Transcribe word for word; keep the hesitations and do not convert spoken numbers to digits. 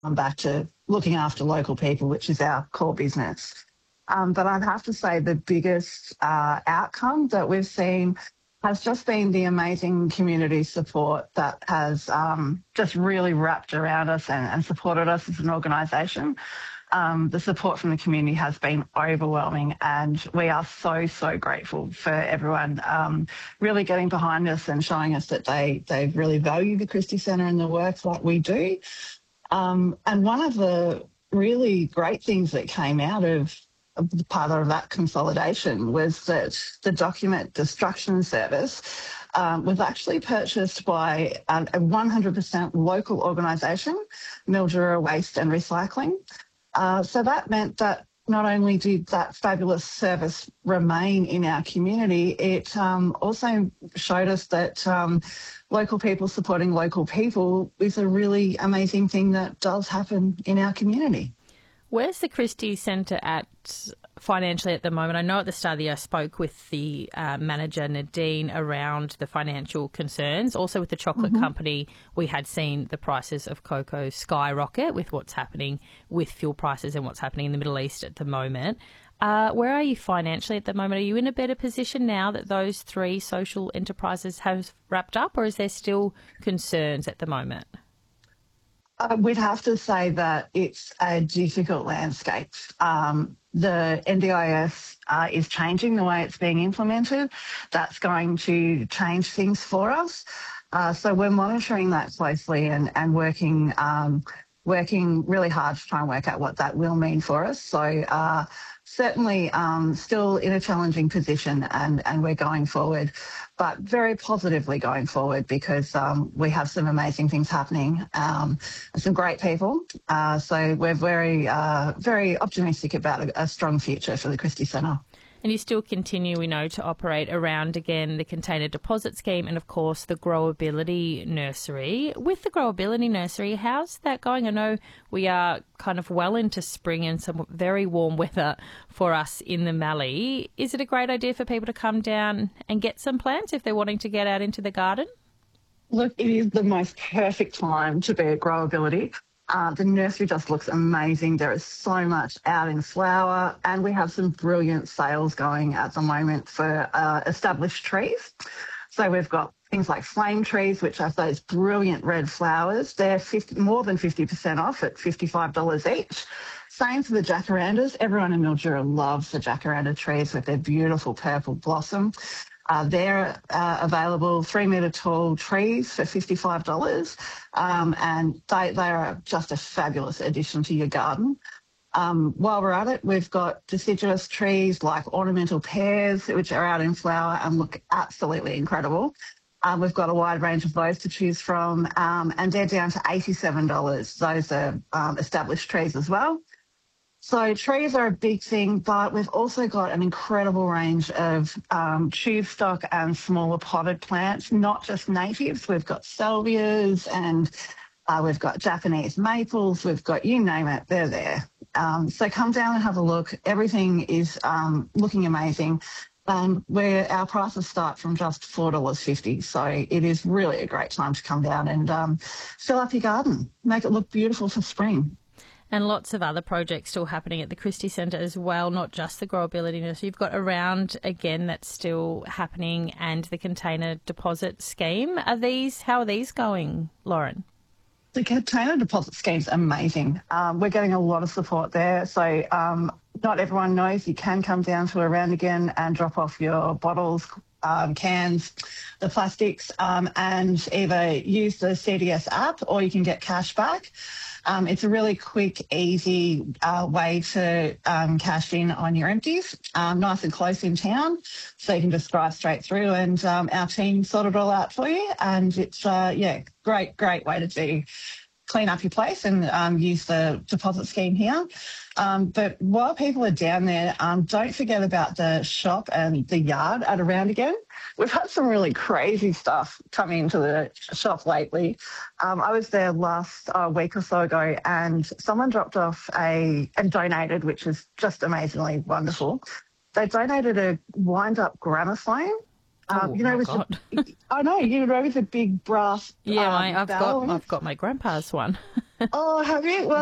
I'm back to looking after local people, which is our core business. Um, but I'd have to say the biggest uh, outcome that we've seen has just been the amazing community support that has um, just really wrapped around us and, and supported us as an organisation. Um, the support from the community has been overwhelming, and we are so, so grateful for everyone um, really getting behind us and showing us that they, they really value the Christie Centre and the work that we do. Um, and one of the really great things that came out of part of that consolidation was that the document destruction service um, was actually purchased by a, a one hundred percent local organisation, Mildura Waste and Recycling. Uh, so that meant that not only did that fabulous service remain in our community, it um, also showed us that um, local people supporting local people is a really amazing thing that does happen in our community. Where's the Christie Centre at financially at the moment? I know at the start of the year I spoke with the uh, manager, Nadine, around the financial concerns. Also with the chocolate mm-hmm. company, we had seen the prices of cocoa skyrocket with what's happening with fuel prices and what's happening in the Middle East at the moment. Uh, where are you financially at the moment? Are you in a better position now that those three social enterprises have wrapped up, or is there still concerns at the moment? Uh, we'd have to say that it's a difficult landscape. Um, the N D I S uh, is changing the way it's being implemented. That's going to change things for us. Uh, so we're monitoring that closely and, and working um, working really hard to try and work out what that will mean for us. So uh, certainly um, still in a challenging position, and, and we're going forward, but very positively going forward because um, we have some amazing things happening um, and some great people. Uh, so we're very, uh, very optimistic about a, a strong future for the Christie Centre. And you still continue, we know, to operate around, again, the container deposit scheme and, of course, the Growability Nursery. With the Growability Nursery, how's that going? I know we are kind of well into spring and some very warm weather for us in the Mallee. Is it a great idea for people to come down and get some plants if they're wanting to get out into the garden? Look, it is the most perfect time to be at Growability. Uh, the nursery just looks amazing. There is so much out in flower, and we have some brilliant sales going at the moment for uh, established trees. So we've got things like flame trees, which have those brilliant red flowers. They're fifty, more than fifty percent off at fifty-five dollars each. Same for the jacarandas. Everyone in Mildura loves the jacaranda trees with their beautiful purple blossom. Uh, they're uh, available three metre tall trees for fifty-five dollars, um, and they, they are just a fabulous addition to your garden. Um, while we're at it, we've got deciduous trees like ornamental pears, which are out in flower and look absolutely incredible. Um, we've got a wide range of those to choose from, um, and they're down to eighty-seven dollars. Those are um, established trees as well. So trees are a big thing, but we've also got an incredible range of um, tube stock and smaller potted plants, not just natives. We've got salvias and uh, we've got Japanese maples. We've got, you name it, they're there. Um, so come down and have a look. Everything is um, looking amazing. And where our prices start from just four dollars fifty. So it is really a great time to come down and um, fill up your garden, make it look beautiful for spring. And lots of other projects still happening at the Christie Centre as well, not just the Growability Nursery. You've got Around, again, that's still happening, and the container deposit scheme. Are these, how are these going, Lauren? The container deposit scheme is amazing. Um, we're getting a lot of support there. So um, not everyone knows you can come down to Around again and drop off your bottles, um, cans, the plastics, um, and either use the C D S app or you can get cash back. Um, it's a really quick, easy uh, way to um, cash in on your empties, um, nice and close in town, so you can just drive straight through, and um, our team sort it all out for you. And it's, uh, yeah, great, great way to do clean up your place and um, use the deposit scheme here. Um, but while people are down there, um, don't forget about the shop and the yard at Around again. We've had some really crazy stuff coming into the shop lately. Um, I was there last uh, week or so ago, and someone dropped off a and donated, which is just amazingly wonderful. They donated a wind-up gramophone. Um, oh, you know, with God. the, I know, you know, with the big brass. Yeah, um, my, I've bell got on it. I've got my grandpa's one. Oh, have you? Well,